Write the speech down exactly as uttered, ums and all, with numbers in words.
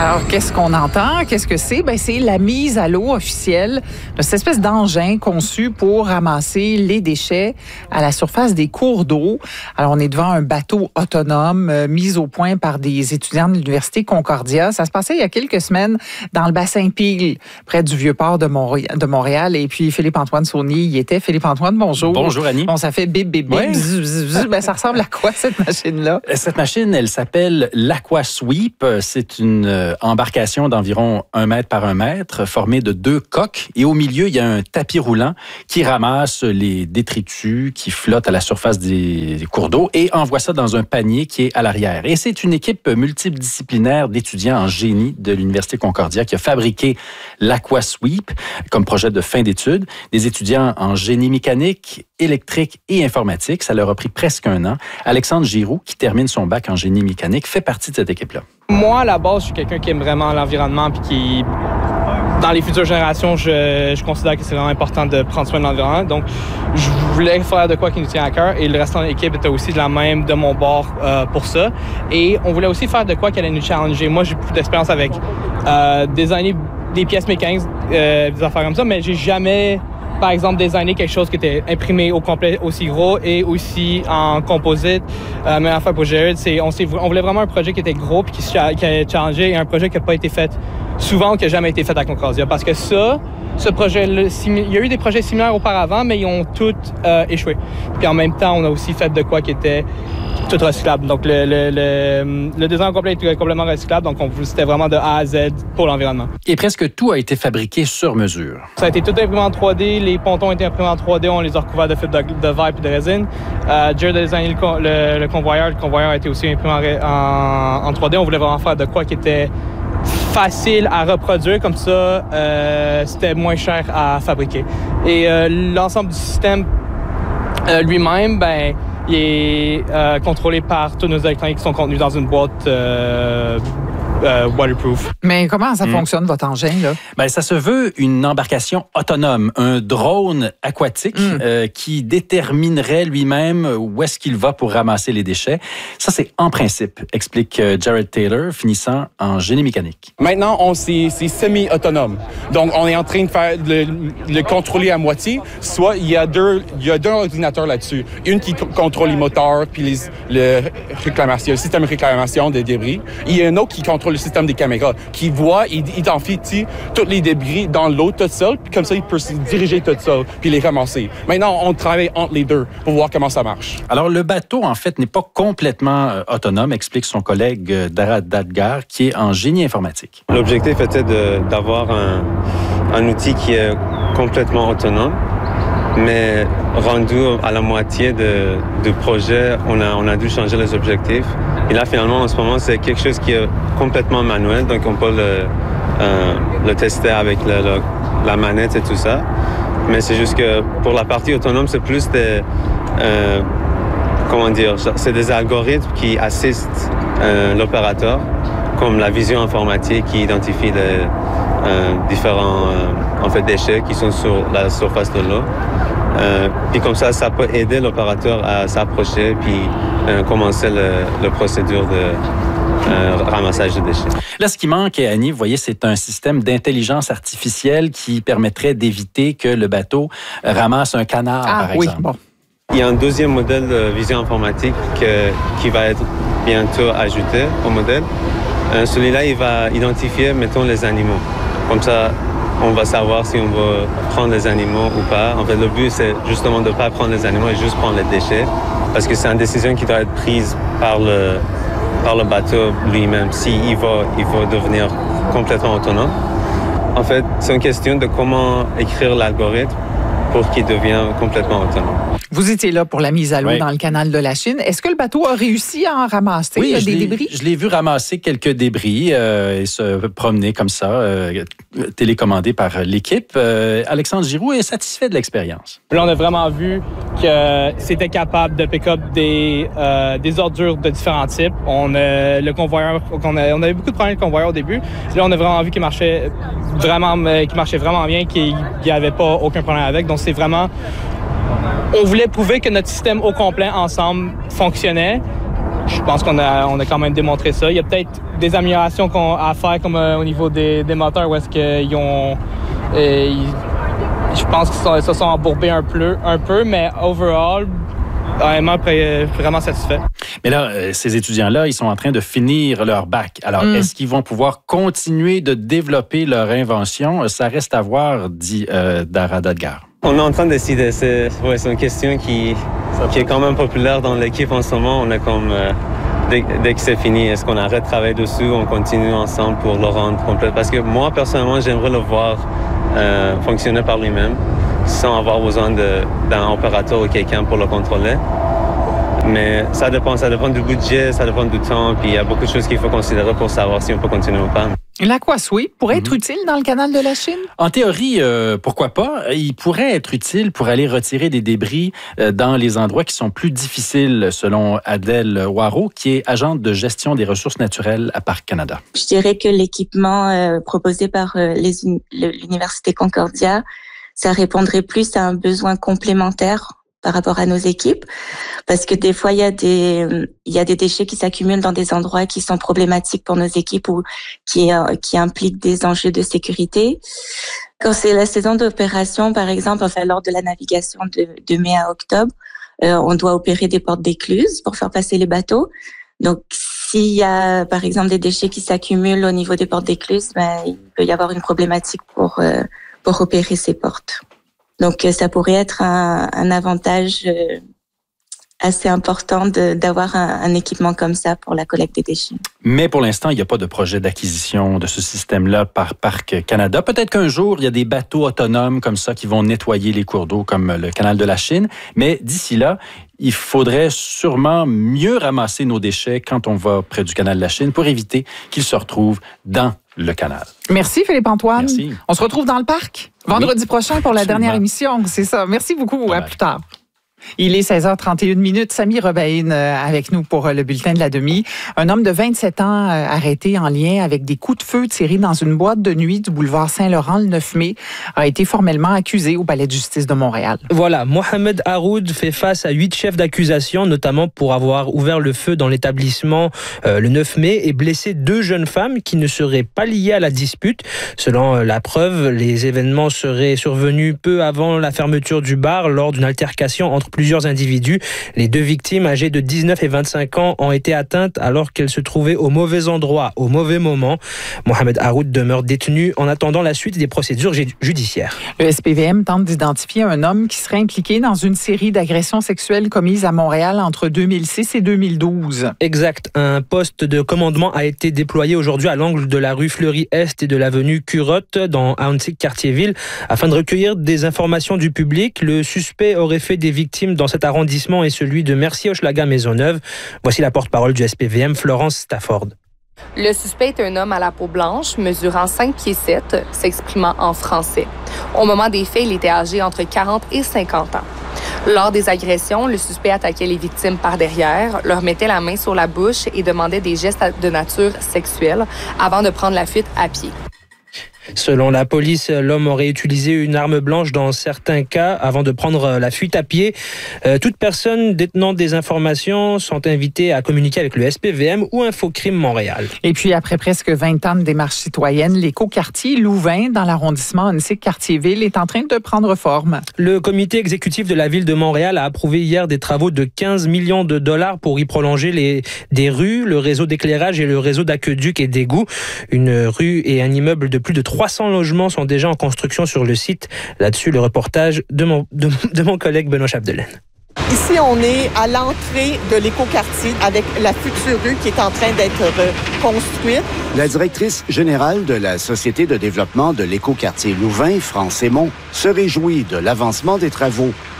Alors, qu'est-ce qu'on entend? Qu'est-ce que c'est? Ben, c'est la mise à l'eau officielle de cette espèce d'engin conçu pour ramasser les déchets à la surface des cours d'eau. Alors, on est devant un bateau autonome euh, mis au point par des étudiants de l'Université Concordia. Ça se passait il y a quelques semaines dans le bassin Peel, près du Vieux-Port de, Montré- de Montréal. Et puis, Philippe-Antoine Saunier y était. Philippe-Antoine, bonjour. Bonjour, Annie. Bon, ça fait bip, bip, bip. Ouais. Zzz, zzz, zzz. Ben, ça ressemble à quoi, cette machine-là? Cette machine, elle s'appelle l'Aquasweep. C'est une euh, embarcation d'environ un mètre par un mètre, formée de deux coques. Et au milieu, il y a un tapis roulant qui ramasse les détritus qui flottent à la surface des, des cours d'eau et envoie ça dans un panier qui est à l'arrière. Et c'est une équipe multidisciplinaire d'étudiants en génie de l'Université Concordia qui a fabriqué l'Aquasweep comme projet de fin d'études. Des étudiants en génie mécanique, électrique et informatique. Ça leur a pris presque un an. Alexandre Giroux, qui termine son bac en génie mécanique, fait partie de cette équipe-là. Moi, à la base, je suis quelqu'un qui aime vraiment l'environnement puis qui, dans les futures générations, je, je considère que c'est vraiment important de prendre soin de l'environnement. Donc, je voulais faire de quoi qui nous tient à cœur et le restant de l'équipe était aussi de la même de mon bord euh, pour ça. Et on voulait aussi faire de quoi qui allait nous challenger. Moi, j'ai plus d'expérience avec euh, designer des pièces mécaniques, euh, des affaires comme ça, mais j'ai jamais... Par exemple, designer quelque chose qui était imprimé au complet aussi gros et aussi en composite. Euh, même affaire pour Jared, c'est on, s'est, on voulait vraiment un projet qui était gros puis qui, qui allait challenger et un projet qui n'a pas été fait souvent ou qui n'a jamais été fait à Concordia. Parce que ça, ce projet-là, il y a eu des projets similaires auparavant, mais ils ont tous euh, échoué. Puis en même temps, on a aussi fait de quoi qui était tout recyclable. Donc le, le, le, le design complet était complètement recyclable. Donc on, c'était vraiment de A à Z pour l'environnement. Et presque tout a été fabriqué sur mesure. Ça a été tout imprimé en trois D. Les pontons ont été imprimés en trois D. On les a recouverts de fibres de, de verre et de résine. Euh, Jared a designé le, le, le convoyeur. Le convoyeur a été aussi imprimé en, en, en trois D. On voulait vraiment faire de quoi qui était facile à reproduire. Comme ça, euh, c'était moins cher à fabriquer. Et euh, l'ensemble du système euh, lui-même, ben, il est euh, contrôlé par tous nos électroniques qui sont contenus dans une boîte euh, euh, waterproof. Mais comment ça mmh. fonctionne, votre engin, là? Ben, ça se veut une embarcation autonome, un drone aquatique mmh. euh, qui déterminerait lui-même où est-ce qu'il va pour ramasser les déchets. Ça, c'est en principe, explique Jared Taylor, finissant en génie mécanique. Maintenant, on, c'est, c'est semi-autonome. Donc, on est en train de faire le, le contrôler à moitié. Soit il y a deux, il y a deux ordinateurs là-dessus. Une qui contrôle les moteurs puis les, le, réclamation, le système de réclamation des débris. Il y a un autre qui contrôle le système des caméras, qui voit et identifie tous les débris dans l'eau tout seul, puis comme ça, il peut se diriger tout seul, puis les ramasser. Maintenant, on travaille entre les deux pour voir comment ça marche. Alors, le bateau, en fait, n'est pas complètement euh, autonome, explique son collègue euh, Dara Dadgar, qui est en génie informatique. L'objectif était de, d'avoir un, un outil qui est complètement autonome, mais rendu à la moitié de, du projet, on a, on a dû changer les objectifs. Et là, finalement, en ce moment, c'est quelque chose qui est complètement manuel, donc on peut le, euh, le tester avec le, le, la manette et tout ça. Mais c'est juste que pour la partie autonome, c'est plus des, euh, comment dire, c'est des algorithmes qui assistent euh, l'opérateur, comme la vision informatique qui identifie les euh, différents euh, en fait, déchets qui sont sur la surface de l'eau. Euh, puis comme ça, ça peut aider l'opérateur à s'approcher puis euh, commencer le, le procédure de euh, ramassage de déchets. Là, ce qui manque, Annie, vous voyez, c'est un système d'intelligence artificielle qui permettrait d'éviter que le bateau ramasse un canard, ah, par oui, exemple. Bon. Il y a un deuxième modèle de vision informatique que, qui va être bientôt ajouté au modèle. Euh, celui-là, il va identifier, mettons, les animaux. Comme ça, on va savoir si on veut prendre les animaux ou pas. En fait, le but, c'est justement de ne pas prendre les animaux et juste prendre les déchets. Parce que c'est une décision qui doit être prise par le, par le bateau lui-même, s'il va, il va devenir complètement autonome. En fait, c'est une question de comment écrire l'algorithme pour qu'il devienne complètement autonome. Vous étiez là pour la mise à l'eau oui. dans le canal de la Chine. Est-ce que le bateau a réussi à en ramasser oui, là, je des l'ai, débris? Je l'ai vu ramasser quelques débris euh, et se promener comme ça, euh, télécommandé par l'équipe. Euh, Alexandre Giroux est satisfait de l'expérience. Là, on a vraiment vu que c'était capable de pick-up des, euh, des ordures de différents types. On a le convoyeur, on, a, on avait beaucoup de problèmes de convoyeur au début. Là, on a vraiment vu qu'il marchait vraiment, qu'il marchait vraiment bien, qu'il n'y avait pas aucun problème avec. Donc, c'est vraiment... On voulait prouver que notre système au complet ensemble fonctionnait je pense qu'on a, on a quand même démontré ça. Il y a peut-être des améliorations qu'on, à faire comme euh, au niveau des, des moteurs où est-ce qu'ils ont... Euh, ils, je pense qu'ils se sont embourbés un peu, un peu mais overall, vraiment, vraiment satisfait. Mais là, ces étudiants-là, ils sont en train de finir leur bac. Alors, mm. est-ce qu'ils vont pouvoir continuer de développer leur invention? Ça reste à voir, dit euh, Dara Dadgar. On est en train de décider. C'est, ouais, c'est une question qui, qui est quand même populaire dans l'équipe en ce moment. On est comme... Euh, dès, dès que c'est fini, est-ce qu'on arrête de travailler dessus? On continue ensemble pour le rendre complet? Parce que moi, personnellement, j'aimerais le voir euh, fonctionner par lui-même, sans avoir besoin de, d'un opérateur ou quelqu'un pour le contrôler. Mais ça dépend, ça dépend du budget, ça dépend du temps, puis il y a beaucoup de choses qu'il faut considérer pour savoir si on peut continuer ou pas. L'AquaSweep pourrait être mm-hmm. utile dans le canal de la Chine? En théorie, euh, pourquoi pas? Il pourrait être utile pour aller retirer des débris euh, dans les endroits qui sont plus difficiles, selon Adèle Waro, qui est agente de gestion des ressources naturelles à Parc Canada. Je dirais que l'équipement euh, proposé par euh, les, l'Université Concordia, ça répondrait plus à un besoin complémentaire par rapport à nos équipes, parce que des fois il y a des il y a des déchets qui s'accumulent dans des endroits qui sont problématiques pour nos équipes ou qui qui impliquent des enjeux de sécurité. Quand c'est la saison d'opération, par exemple, enfin lors de la navigation de, de mai à octobre, euh, on doit opérer des portes d'écluses pour faire passer les bateaux. Donc s'il y a par exemple des déchets qui s'accumulent au niveau des portes d'écluses, ben il peut y avoir une problématique pour euh, pour opérer ces portes. Donc, ça pourrait être un, un avantage assez important de, d'avoir un, un équipement comme ça pour la collecte des déchets. Mais pour l'instant, il n'y a pas de projet d'acquisition de ce système-là par Parc Canada. Peut-être qu'un jour, il y a des bateaux autonomes comme ça qui vont nettoyer les cours d'eau comme le canal de la Chine. Mais d'ici là, il faudrait sûrement mieux ramasser nos déchets quand on va près du canal de la Chine pour éviter qu'ils se retrouvent dans le canal. Merci Philippe-Antoine. Merci. On se retrouve dans le parc vendredi oui, prochain pour la absolument. dernière émission. C'est ça. Merci beaucoup. À plus tard. Il est seize heures trente et une minutes. Sami Rebaïn avec nous pour le bulletin de la demi. Un homme de vingt-sept ans arrêté en lien avec des coups de feu tirés dans une boîte de nuit du boulevard Saint-Laurent le neuf mai a été formellement accusé au palais de justice de Montréal. Voilà, Mohamed Haroud fait face à huit chefs d'accusation, notamment pour avoir ouvert le feu dans l'établissement euh, le neuf mai et blessé deux jeunes femmes qui ne seraient pas liées à la dispute. Selon euh, la preuve, les événements seraient survenus peu avant la fermeture du bar lors d'une altercation entre plusieurs individus. Les deux victimes, âgées de dix-neuf et vingt-cinq ans, ont été atteintes alors qu'elles se trouvaient au mauvais endroit, au mauvais moment. Mohamed Haroud demeure détenu en attendant la suite des procédures judiciaires. Le S P V M tente d'identifier un homme qui serait impliqué dans une série d'agressions sexuelles commises à Montréal entre deux mille six et deux mille douze. Exact. Un poste de commandement a été déployé aujourd'hui à l'angle de la rue Fleury-Est et de l'avenue Curotte dans Ahuntsic-Cartierville afin de recueillir des informations du public. Le suspect aurait fait des victimes dans cet arrondissement est celui de Mercier-Hochelaga-Maisonneuve. Voici la porte-parole du S P V M, Florence Stafford. Le suspect est un homme à la peau blanche, mesurant cinq pieds sept, s'exprimant en français. Au moment des faits, il était âgé entre quarante et cinquante ans. Lors des agressions, le suspect attaquait les victimes par derrière, leur mettait la main sur la bouche et demandait des gestes de nature sexuelle avant de prendre la fuite à pied. Selon la police, l'homme aurait utilisé une arme blanche dans certains cas avant de prendre la fuite à pied. Euh, toute personne détenant des informations sont invitées à communiquer avec le S P V M ou Infocrime Montréal. Et puis, après presque vingt ans de démarche citoyenne, l'écoquartier Louvain, dans l'arrondissement Ahuntsic-Cartierville, est en train de prendre forme. Le comité exécutif de la Ville de Montréal a approuvé hier des travaux de quinze millions de dollars pour y prolonger les, des rues, le réseau d'éclairage et le réseau d'aqueduc et d'égouts. Une rue et un immeuble de plus de trois cents logements sont déjà en construction sur le site. Là-dessus, le reportage de mon, de, de mon collègue Benoît Chapdelaine. Ici, on est à l'entrée de l'écoquartier avec la future rue qui est en train d'être construite. La directrice générale de la Société de développement de l'écoquartier Louvain, France Aymon, se réjouit de l'avancement des travaux.